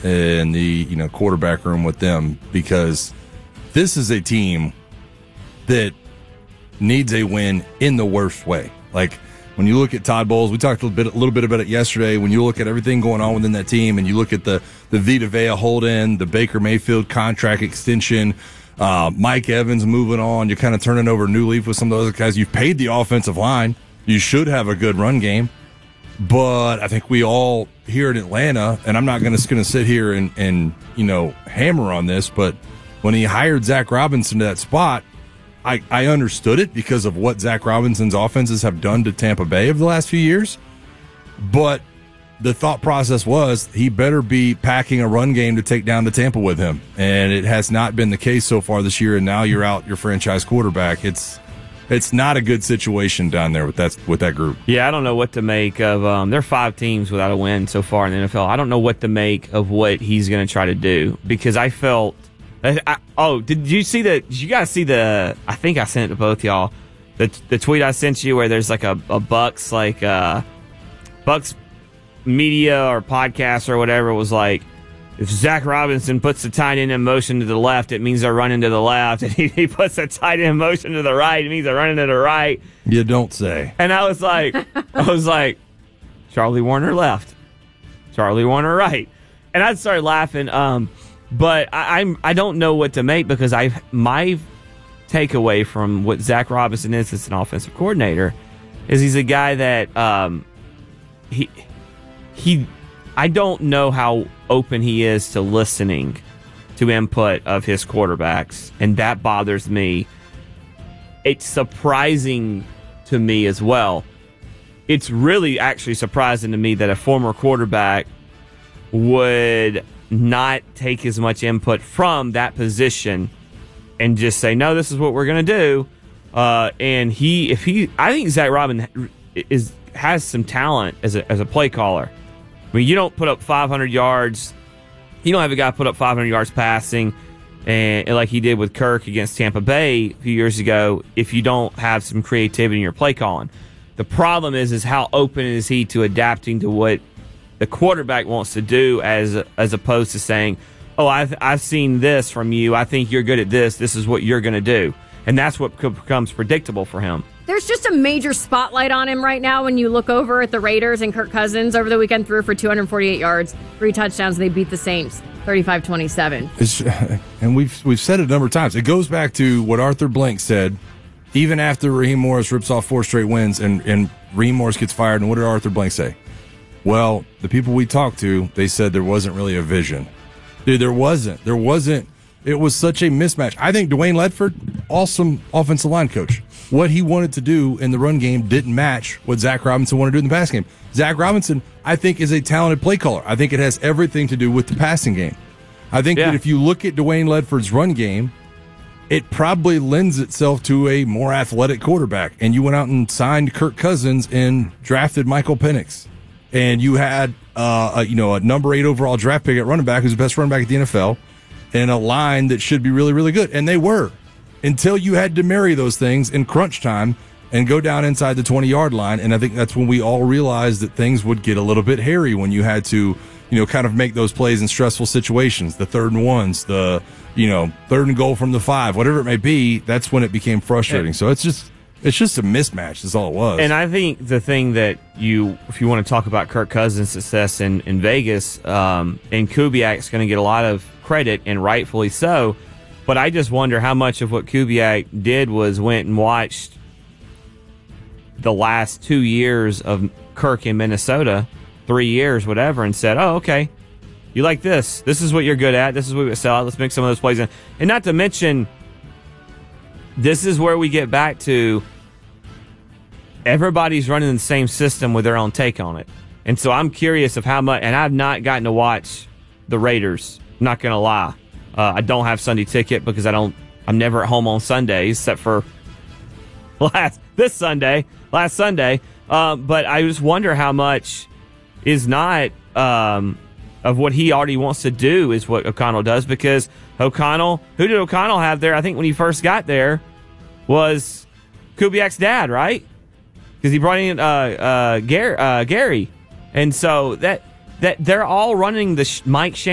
in the quarterback room with them, because this is a team that needs a win in the worst way. Like, when you look at Todd Bowles, we talked a little bit about it yesterday. When you look at everything going on within that team, and you look at the Vita Vea hold-in, the Baker Mayfield contract extension, Mike Evans moving on, you're kind of turning over a new leaf with some of those guys. You've paid the offensive line. You should have a good run game. But I think we all here in Atlanta, and I'm not going to sit here and hammer on this, but when he hired Zach Robinson to that spot, I understood it because of what Zach Robinson's offenses have done to Tampa Bay over the last few years. But the thought process was he better be packing a run game to take down to Tampa with him. And it has not been the case so far this year, and now you're out your franchise quarterback. It's not a good situation down there with that group. Yeah, I don't know what to make of there are 5 teams without a win so far in the NFL. I don't know what to make of what he's going to try to do, because I felt did you guys see the, I think I sent it to both y'all, the tweet I sent you where there's like a Bucks, like Bucks media or podcast or whatever was like, if Zach Robinson puts the tight end in motion to the left, it means they're running to the left. And he puts the tight end in motion to the right, it means they're running to the right. You don't say. And I was like, Charlie Warner left, Charlie Warner right. And I started laughing. But I don't know what to make, because my takeaway from what Zach Robinson is as an offensive coordinator is he's a guy that I don't know how open he is to listening to input of his quarterbacks, and that bothers me. It's surprising to me as well. It's really actually surprising to me that a former quarterback would not take as much input from that position and just say, no, this is what we're going to do. And I think Zach Robinson has some talent as a play caller. I mean, you don't put up 500 yards. You don't have a guy put up 500 yards passing, and like he did with Kirk against Tampa Bay a few years ago, if you don't have some creativity in your play calling. The problem is how open is he to adapting to what the quarterback wants to do, as opposed to saying, oh, I've seen this from you. I think you're good at this. This is what you're going to do. And that's what becomes predictable for him. There's just a major spotlight on him right now when you look over at the Raiders, and Kirk Cousins over the weekend threw for 248 yards, 3 touchdowns. They beat the Saints 35-27. And we've said it a number of times. It goes back to what Arthur Blank said, even after Raheem Morris rips off 4 straight wins and Raheem Morris gets fired. And what did Arthur Blank say? Well, the people we talked to, they said there wasn't really a vision. Dude, there wasn't. It was such a mismatch. I think Dwayne Ledford, awesome offensive line coach. What he wanted to do in the run game didn't match what Zach Robinson wanted to do in the pass game. Zach Robinson, I think, is a talented play caller. I think it has everything to do with the passing game. I think that if you look at Dwayne Ledford's run game, it probably lends itself to a more athletic quarterback. And you went out and signed Kirk Cousins and drafted Michael Penix. And you had a number 8 overall draft pick at running back, who's the best running back at the NFL, and a line that should be really, really good. And they were, until you had to marry those things in crunch time and go down inside the 20-yard line. And I think that's when we all realized that things would get a little bit hairy when you had to, kind of make those plays in stressful situations, the 3rd and 1s, the, 3rd and goal from the 5, whatever it may be. That's when it became frustrating. So it's just a mismatch is all it was. And I think the thing that if you want to talk about Kirk Cousins' success in Vegas, and Kubiak's going to get a lot of credit, and rightfully so, but I just wonder how much of what Kubiak did was went and watched the last 2 years of Kirk in Minnesota, 3 years, whatever, and said, oh, okay, you like this. This is what you're good at. This is what we sell out. Let's make some of those plays in. And not to mention, this is where we get back to everybody's running the same system with their own take on it. And so I'm curious of how much, and I've not gotten to watch the Raiders, not going to lie. I don't have Sunday ticket because I'm never at home on Sundays, except for last Sunday. But I just wonder how much is not of what he already wants to do is what O'Connell does, because who did O'Connell have there? I think when he first got there was Kubiak's dad, right? Because he brought in Gary. And so that they're all running the Mike Shanahan